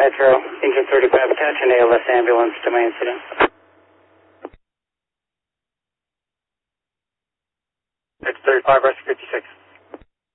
Metro, engine 35, attach an ALS ambulance to my incident. It's 35, rescue 56.